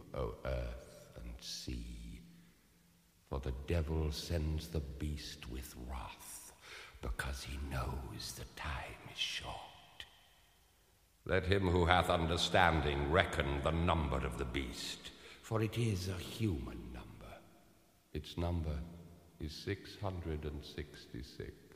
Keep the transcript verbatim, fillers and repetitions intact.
O earth and sea, for the devil sends the beast with wrath, because he knows the time is short. Let him who hath understanding reckon the number of the beast, for it is a human number. Its number is six hundred and sixty-six.